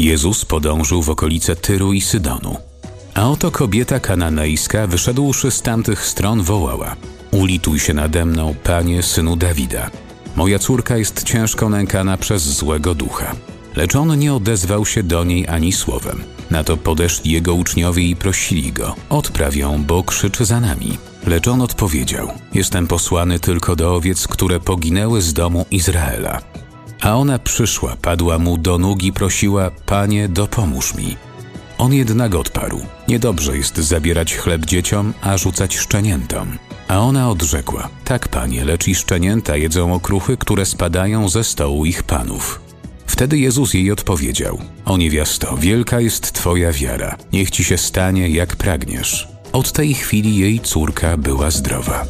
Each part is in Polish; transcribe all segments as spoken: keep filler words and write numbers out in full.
Jezus podążył w okolice Tyru i Sydonu. A oto kobieta kananejska, wyszedłszy z tamtych stron, wołała: ulituj się nade mną, Panie, Synu Dawida. Moja córka jest ciężko nękana przez złego ducha. Lecz on nie odezwał się do niej ani słowem. Na to podeszli jego uczniowie i prosili go: odpraw ją, bo krzyczy za nami. Lecz on odpowiedział: jestem posłany tylko do owiec, które poginęły z domu Izraela. A ona przyszła, padła mu do nóg i prosiła: Panie, dopomóż mi. On jednak odparł: niedobrze jest zabierać chleb dzieciom, a rzucać szczeniętom. A ona odrzekła: tak, Panie, lecz i szczenięta jedzą okruchy, które spadają ze stołu ich panów. Wtedy Jezus jej odpowiedział: o niewiasto, wielka jest Twoja wiara, niech Ci się stanie, jak pragniesz. Od tej chwili jej córka była zdrowa.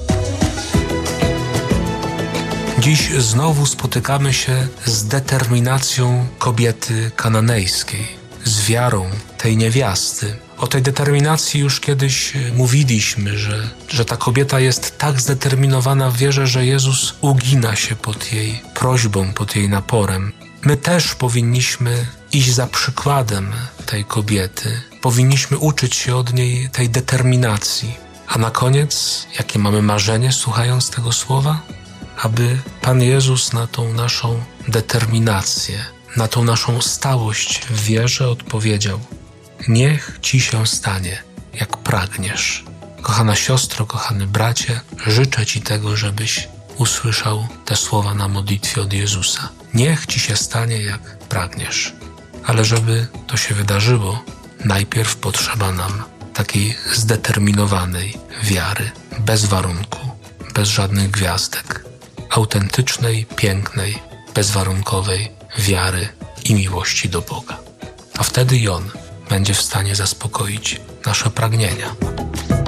Dziś znowu spotykamy się z determinacją kobiety kananejskiej, z wiarą tej niewiasty. O tej determinacji już kiedyś mówiliśmy, że, że ta kobieta jest tak zdeterminowana w wierze, że Jezus ugina się pod jej prośbą, pod jej naporem. My też powinniśmy iść za przykładem tej kobiety. Powinniśmy uczyć się od niej tej determinacji. A na koniec, jakie mamy marzenie, słuchając tego słowa? Aby Pan Jezus na tą naszą determinację, na tą naszą stałość w wierze odpowiedział: niech Ci się stanie, jak pragniesz. Kochana siostro, kochany bracie, życzę Ci tego, żebyś usłyszał te słowa na modlitwie od Jezusa. Niech Ci się stanie, jak pragniesz. Ale żeby to się wydarzyło, najpierw potrzeba nam takiej zdeterminowanej wiary, bez warunku, bez żadnych gwiazdek, autentycznej, pięknej, bezwarunkowej wiary i miłości do Boga. A wtedy i On będzie w stanie zaspokoić nasze pragnienia.